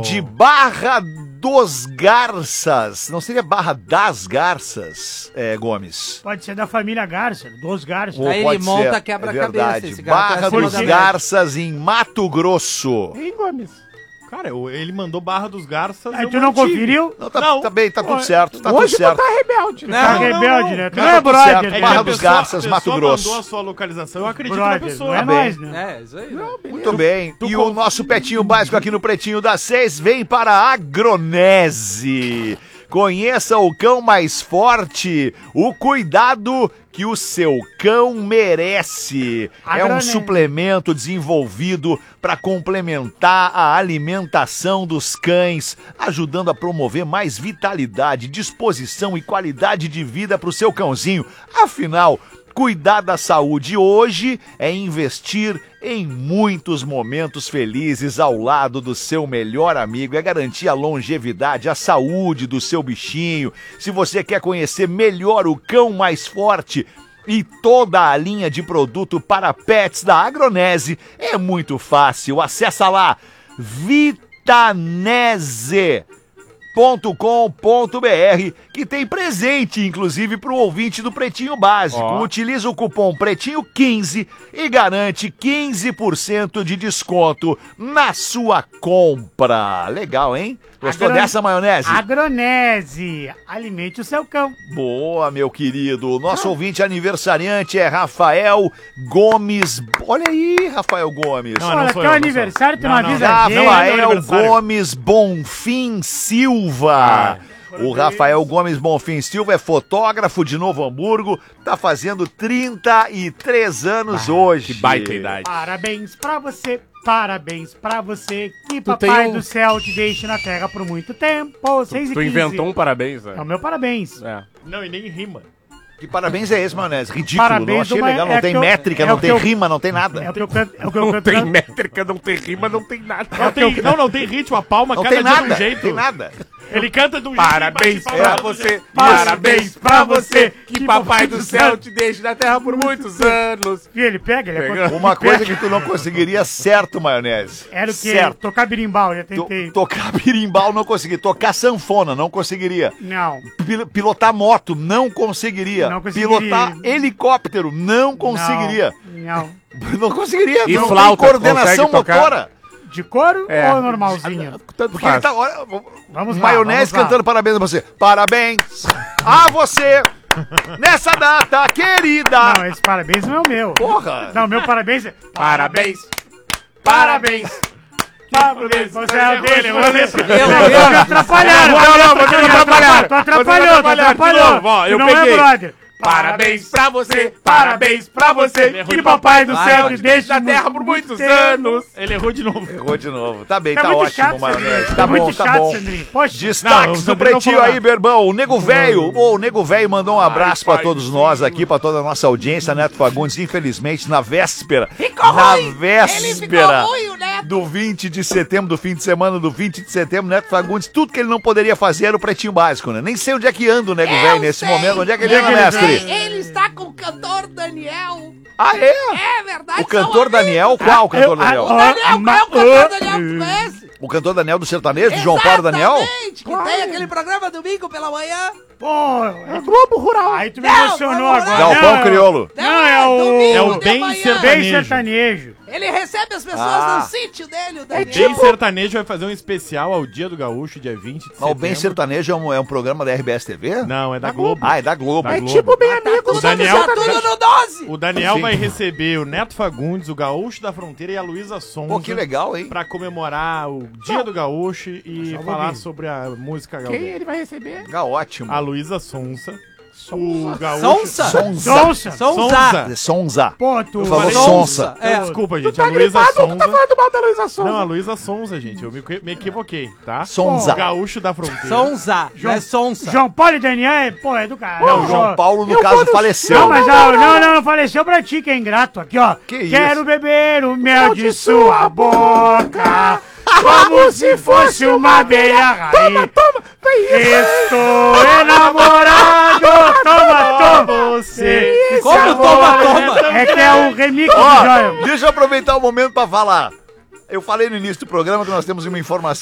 de Barra dos Garças. Não seria Barra das Garças, Gomes? Pode ser da família Garça, dos Garças. Ou Aí pode ele monta ser, quebra-cabeça, é esse cara Barra tá dos acima da Garças, em Mato Grosso. Hein, Gomes? Cara, ele mandou Barra dos Garças. Aí tu não conferiu? Não, tá bem, tá tudo certo. Tá Hoje tudo certo. tu tá rebelde, né? Tá Não, rebelde, né? Tu não Tá é tudo brother, certo. né? Barra dos Garças, a Mato pessoa Grosso. mandou a sua localização, eu acredito na Brother, pessoa. não é Tá bem. nóis, né? É, isso aí. né? Muito bem. E o nosso Pretinho Básico aqui no Pretinho das 6 vem para a Agronese. Conheça o cão mais forte, o cuidado que o seu cão merece. É um Agronese. suplemento desenvolvido para complementar a alimentação dos cães, ajudando a promover mais vitalidade, disposição e qualidade de vida para o seu cãozinho. Afinal, cuidar da saúde hoje é investir em muitos momentos felizes ao lado do seu melhor amigo, é garantir a longevidade, a saúde do seu bichinho. Se você quer conhecer melhor o cão mais forte e toda a linha de produto para pets da Agronese, é muito fácil. Acessa lá vitanese.com.br, que tem presente, inclusive, para o ouvinte do Pretinho Básico. Utiliza o cupom Pretinho15 e garante 15% de desconto na sua compra. Legal, hein? Gostou dessa, maionese? Agronese, alimente o seu cão. Boa, meu querido. O nosso ouvinte aniversariante é Rafael Gomes. Olha aí, Rafael Gomes. Não, Olha, sou teu eu, não aniversário, tu sou não eu. avisa a gente. Rafael aniversário. Gomes Bonfim Silva. O Rafael Gomes Bonfim Silva é fotógrafo de Novo Hamburgo, tá fazendo 33 anos hoje. Que baita idade. Parabéns pra você, parabéns pra você. Que Tu papai tem do céu te deixe na terra por muito tempo. 6 e Tu 15. inventou um parabéns, né? É o meu parabéns. É. Não, e nem rima. Que parabéns é esse, maionese? Ridículo, Parabéns não achei uma- legal, não é tem que eu- métrica, é não o que tem eu- rima, não tem nada. É o que eu canto. É o que eu Não canto. tem métrica, não tem rima, não tem nada. Não tem ritmo, a palma Não cada tem dia de nada, um jeito. tem nada. Ele canta de um jeito. Parabéns e bate pra palma do você, jeito. parabéns pra você, que papai do céu te deixe na terra por muitos anos. E ele pega, ele Pega. Uma coisa que tu não conseguiria certo, maionese. Era o quê? Certo. Tocar birimbau, já tentei. Tocar birimbau não consegui. Tocar sanfona não conseguiria. Não. Pilotar moto não conseguiria. Não conseguiria. Pilotar helicóptero não conseguiria. Não. Não conseguiria. E não flauta, tem coordenação consegue tocar? motora. De couro É. ou normalzinho? Tanto Porque ele faz. tá. Olha, Vamos lá, maionese vamos lá. cantando parabéns a você. Parabéns a você nessa data querida. Não, esse parabéns não é o meu. Porra. Não, meu parabéns é... Parabéns, parabéns. Parabéns, você é o dele, errou a letra. Eu me atrapalharam. Não, você me atrapalharam. Tu atrapalhou, tu atrapalhou. De novo, ó, eu Tu não é peguei. brother. Parabéns pra você, parabéns pra você, que papai do céu te deixe na terra por muitos anos. Ele errou de novo. Errou de novo. Tá bem, Tá tá muito ótimo, chato, maionese. Sandrinho. Tá muito bom, tá chato, bom. Sandrinho. Poxa, Destaques Não, o do Sandrinho não Pretinho falou aí, nada. Berbão. O Nego Velho. O Nego Velho mandou um abraço pra pai todos do nós céu. aqui, pra toda a nossa audiência. Neto Fagundes, infelizmente, na véspera. Ficou ruim. véspera Ele ficou ruim, o Neto. do 20 de setembro, do fim de semana do 20 de setembro, Neto Fagundes, tudo que ele não poderia fazer era o Pretinho Básico, né? Nem sei onde é que anda o Nego Velho nesse sei. momento. Onde é que ele Onde é anda, que ele mestre? Ele está com o cantor Daniel. Ah, é? É verdade. O cantor são Daniel? Qual o cantor Daniel? amigos. Daniel, qual é o cantor Daniel? Tu conhece? O cantor Daniel do sertanejo, de João Paulo Daniel? Exatamente, que tem aquele programa domingo pela manhã. pô, É Globo Rural. aí tu me Não, emocionou vamos lá. agora. Galpão Não, Criolo. Não, é o... domingo É o de bem manhã. sertanejo. Bem sertanejo. Ele recebe as pessoas Ah. no sítio dele, o Daniel. Bem Sertanejo vai fazer um especial ao Dia do Gaúcho, dia 20 de Mas setembro. o Bem Sertanejo é um programa da RBS TV? Não, é da Globo. Ah, é da Globo. Da É Globo. tipo bem amigo. Tudo, Daniel- tudo no 12. O Daniel Sim. vai receber o Neto Fagundes, o Gaúcho da Fronteira e a Luísa Sonza. Pô, que legal, hein? Pra comemorar o Dia do Gaúcho e falar ouvir. sobre a música Quem gaúcha. ele vai receber? Legal, ótimo. A Luísa Sonza. O Gaúcho... Sonsa? Sonsa. Sonza. Sonza. Pô, tu... Tu falou Sonsa. Sonsa. É. Desculpa, gente. Tá a Luísa gripado ou tu tá Sonza... falando mal da Luísa Sonza? Não, a Luísa Sonza, gente. Eu me equivoquei, tá? Sonza. O Gaúcho da Fronteira. Sonza, não é Sonsa. João Paulo e Daniel, pô, é do cara. Não, o João Paulo, no Eu caso, vou no- faleceu. Não, mas não, faleceu pra ti, que é ingrato. Aqui, ó. Que Quero isso? beber o mel de sua boca, como se fosse uma abelha raiz. Estou enamorado, toma você. Como Esse toma, amor toma? É que é o remix do Ó, Joia. deixa eu aproveitar o momento pra falar. Eu falei no início do programa que nós temos uma informação